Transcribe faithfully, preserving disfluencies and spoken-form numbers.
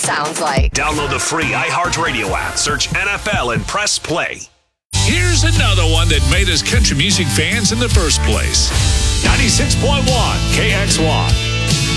sounds like. Download the free iHeartRadio app, search N F L, and press play. Here's another one that made us country music fans in the first place. ninety-six point one K X Y.